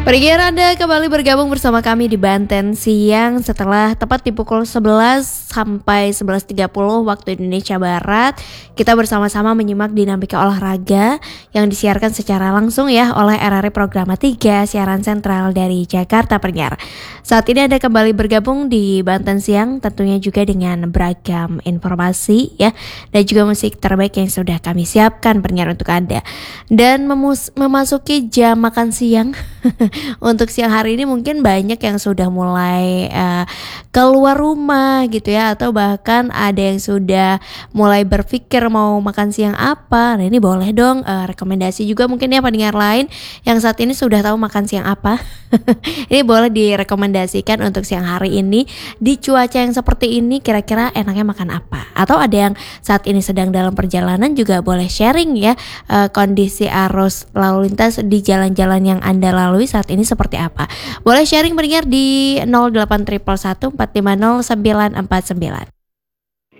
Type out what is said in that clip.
Pendengar Anda kembali bergabung bersama kami di Banten Siang setelah tepat di pukul 11 sampai 11.30 waktu Indonesia Barat. Kita bersama-sama menyimak dinamika olahraga yang disiarkan secara langsung ya oleh RRI Programa 3 siaran sentral dari Jakarta pendengar. Saat ini Anda kembali bergabung di Banten Siang tentunya juga dengan beragam informasi ya dan juga musik terbaik yang sudah kami siapkan pendengar untuk Anda. Dan memasuki jam makan siang untuk siang hari ini mungkin banyak yang sudah mulai keluar rumah gitu ya, atau bahkan ada yang sudah mulai berpikir mau makan siang apa. Nah ini boleh dong rekomendasi juga mungkin ya pendengar lain yang saat ini sudah tahu makan siang apa. Ini boleh direkomendasikan untuk siang hari ini di cuaca yang seperti ini, kira-kira enaknya makan apa. Atau ada yang saat ini sedang dalam perjalanan juga boleh sharing ya kondisi arus lalu lintas di jalan-jalan yang Anda lalui saat ini seperti apa. Boleh sharing pendengar di 08111 450 949.